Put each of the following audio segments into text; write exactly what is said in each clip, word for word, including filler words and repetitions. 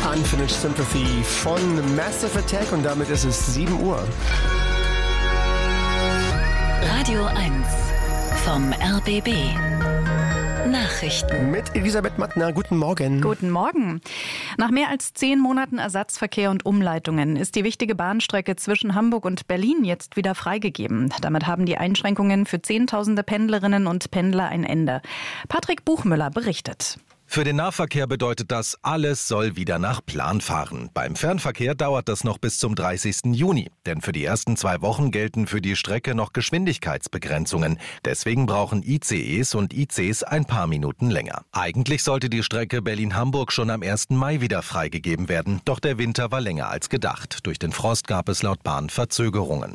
Unfinished Sympathy von Massive Attack und damit ist es sieben Uhr. Radio eins vom R B B. Nachrichten. Mit Elisabeth Mattner, guten Morgen. Guten Morgen. Nach mehr als zehn Monaten Ersatzverkehr und Umleitungen ist die wichtige Bahnstrecke zwischen Hamburg und Berlin jetzt wieder freigegeben. Damit haben die Einschränkungen für Zehntausende Pendlerinnen und Pendler ein Ende. Patrick Buchmüller berichtet. Für den Nahverkehr bedeutet das, alles soll wieder nach Plan fahren. Beim Fernverkehr dauert das noch bis zum dreißigsten Juni. Denn für die ersten zwei Wochen gelten für die Strecke noch Geschwindigkeitsbegrenzungen. Deswegen brauchen I C Es und I Cs ein paar Minuten länger. Eigentlich sollte die Strecke Berlin-Hamburg schon am ersten Mai wieder freigegeben werden. Doch der Winter war länger als gedacht. Durch den Frost gab es laut Bahn Verzögerungen.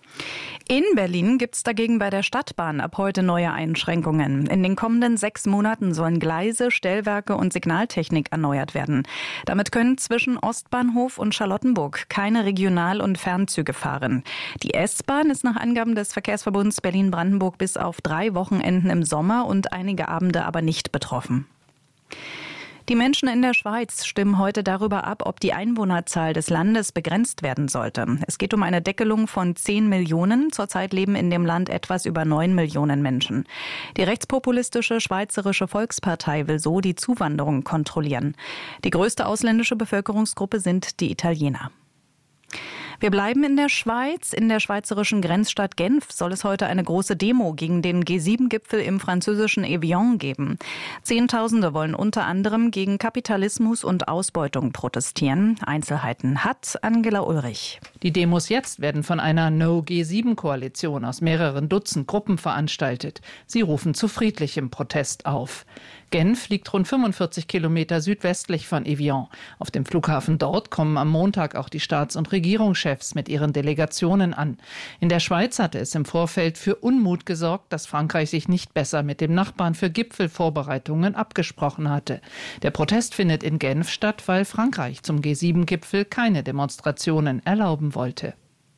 In Berlin gibt es dagegen bei der Stadtbahn ab heute neue Einschränkungen. In den kommenden sechs Monaten sollen Gleise, Stellwerke und Signaltechnik erneuert werden. Damit können zwischen Ostbahnhof und Charlottenburg keine Regional- und Fernzüge fahren. Die S-Bahn ist nach Angaben des Verkehrsverbunds Berlin-Brandenburg bis auf drei Wochenenden im Sommer und einige Abende aber nicht betroffen. Die Menschen in der Schweiz stimmen heute darüber ab, ob die Einwohnerzahl des Landes begrenzt werden sollte. Es geht um eine Deckelung von zehn Millionen. Zurzeit leben in dem Land etwas über neun Millionen Menschen. Die rechtspopulistische Schweizerische Volkspartei will so die Zuwanderung kontrollieren. Die größte ausländische Bevölkerungsgruppe sind die Italiener. Wir bleiben in der Schweiz. In der schweizerischen Grenzstadt Genf soll es heute eine große Demo gegen den G sieben Gipfel im französischen Evian geben. Zehntausende wollen unter anderem gegen Kapitalismus und Ausbeutung protestieren. Einzelheiten hat Angela Ulrich. Die Demos jetzt werden von einer No G sieben Koalition aus mehreren Dutzend Gruppen veranstaltet. Sie rufen zu friedlichem Protest auf. Genf liegt rund fünfundvierzig Kilometer südwestlich von Evian. Auf dem Flughafen dort kommen am Montag auch die Staats- und Regierungschefs mit ihren Delegationen an. In der Schweiz hatte es im Vorfeld für Unmut gesorgt, dass Frankreich sich nicht besser mit dem Nachbarn für Gipfelvorbereitungen abgesprochen hatte. Der Protest findet in Genf statt, weil Frankreich zum G sieben Gipfel keine Demonstrationen erlauben wollte.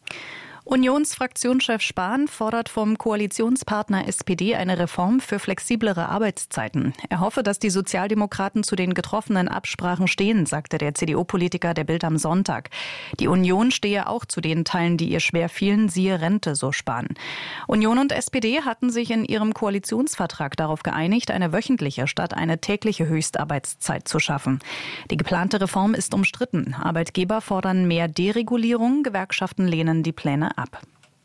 Unionsfraktionschef Spahn fordert vom Koalitionspartner S P D eine Reform für flexiblere Arbeitszeiten. Er hoffe, dass die Sozialdemokraten zu den getroffenen Absprachen stehen, sagte der C D U-Politiker der Bild am Sonntag. Die Union stehe auch zu den Teilen, die ihr schwer fielen, siehe Rente, so Spahn. Union und S P D hatten sich in ihrem Koalitionsvertrag darauf geeinigt, eine wöchentliche statt eine tägliche Höchstarbeitszeit zu schaffen. Die geplante Reform ist umstritten. Arbeitgeber fordern mehr Deregulierung, Gewerkschaften lehnen die Pläne ab.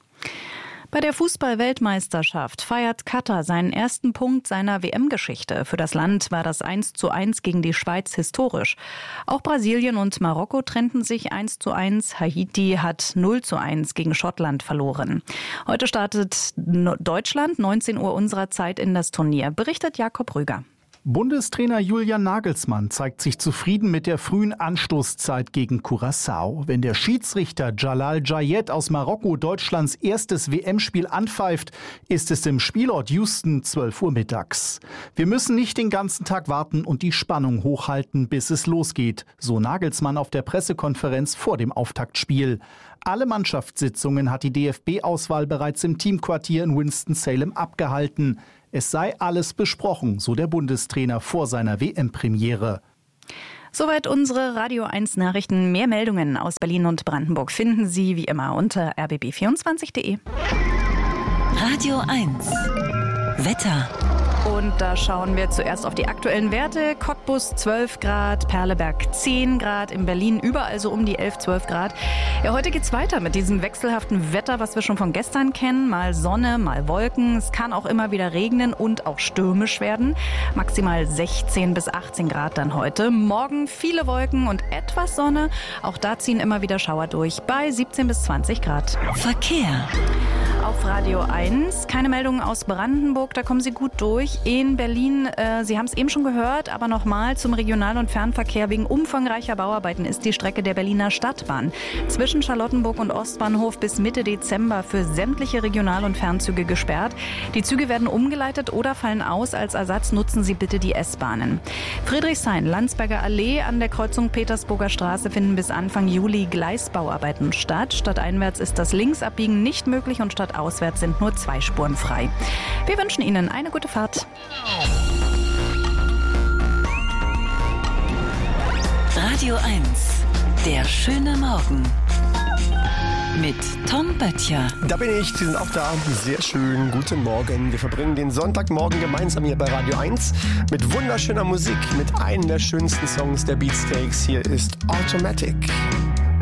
Bei der Fußball-Weltmeisterschaft feiert Katar seinen ersten Punkt seiner W M-Geschichte. Für das Land war das eins zu eins gegen die Schweiz historisch. Auch Brasilien und Marokko trennten sich eins zu eins. Haiti hat null zu eins gegen Schottland verloren. Heute startet Deutschland neunzehn Uhr unserer Zeit in das Turnier, berichtet Jakob Rüger. Bundestrainer Julian Nagelsmann zeigt sich zufrieden mit der frühen Anstoßzeit gegen Curaçao. Wenn der Schiedsrichter Jalal Jayed aus Marokko Deutschlands erstes W M-Spiel anpfeift, ist es im Spielort Houston zwölf Uhr mittags. Wir müssen nicht den ganzen Tag warten und die Spannung hochhalten, bis es losgeht, so Nagelsmann auf der Pressekonferenz vor dem Auftaktspiel. Alle Mannschaftssitzungen hat die D F B-Auswahl bereits im Teamquartier in Winston-Salem abgehalten. Es sei alles besprochen, so der Bundestrainer vor seiner W M-Premiere. Soweit unsere Radio eins Nachrichten. Mehr Meldungen aus Berlin und Brandenburg finden Sie wie immer unter r b b vierundzwanzig punkt de. Radio eins Wetter. Und da schauen wir zuerst auf die aktuellen Werte. Cottbus zwölf Grad, Perleberg zehn Grad, in Berlin überall so um die elf, zwölf Grad. Ja, heute geht's weiter mit diesem wechselhaften Wetter, was wir schon von gestern kennen. Mal Sonne, mal Wolken. Es kann auch immer wieder regnen und auch stürmisch werden. Maximal sechzehn bis achtzehn Grad dann heute. Morgen viele Wolken und etwas Sonne. Auch da ziehen immer wieder Schauer durch bei siebzehn bis zwanzig Grad. Verkehr. Auf Radio eins. Keine Meldungen aus Brandenburg, da kommen Sie gut durch. In Berlin, äh, Sie haben es eben schon gehört, aber nochmal zum Regional- und Fernverkehr. Wegen umfangreicher Bauarbeiten ist die Strecke der Berliner Stadtbahn zwischen Charlottenburg und Ostbahnhof bis Mitte Dezember für sämtliche Regional- und Fernzüge gesperrt. Die Züge werden umgeleitet oder fallen aus. Als Ersatz nutzen Sie bitte die S-Bahnen. Friedrichshain, Landsberger Allee an der Kreuzung Petersburger Straße finden bis Anfang Juli Gleisbauarbeiten statt. Stadteinwärts ist das Linksabbiegen nicht möglich und stadtauswärts sind nur zwei Spuren frei. Wir wünschen Ihnen eine gute Fahrt. Radio eins. Der schöne Morgen. Mit Tom Böttcher. Da bin ich, Sie sind auch da. Sehr schön, guten Morgen. Wir verbringen den Sonntagmorgen gemeinsam hier bei Radio eins mit wunderschöner Musik, mit einem der schönsten Songs der Beatsteaks. Hier ist Automatic.